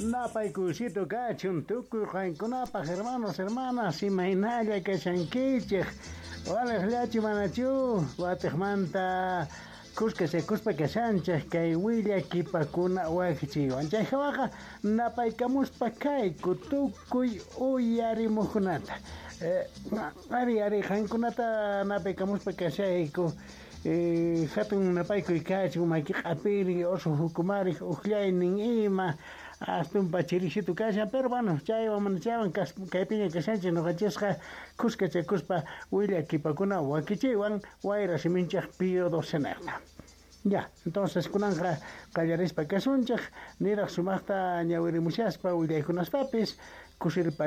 Napaykusito kachun tukuy qaykunapaq hermanas imaynalla kashankichik walallachi manachu watiqmanta kushpa kashanchik kay willakipakuna wakchiwan chayqa napaykamuspa kayku tukuy uyarimuqkunata ari qaykunata napaykamuspa kashayku hatun napaykuy kachun mayki q'apiri oso hukumari uqllaynin ima astunpa chirishito kashan pero bueno chaywan mana chaywan kaypiña kashanchik nuqanchikqa kuskachakuspa willakipakuna wakichiywan wayra siminchik Pío XII ya entonces kunanqa qallarispa kasunchik niraq sumaqta ñawirimushaspa willaykunaspapis kushiripa